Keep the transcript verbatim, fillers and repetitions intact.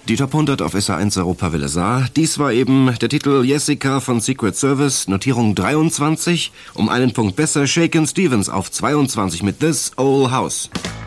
Die Top hundert auf S R eins Europa Welle Saar. Dies war eben der Titel Jessica von Secret Service, Notierung dreiundzwanzig. Um einen Punkt besser Shakin' Stevens auf zweiundzwanzig mit This Old House.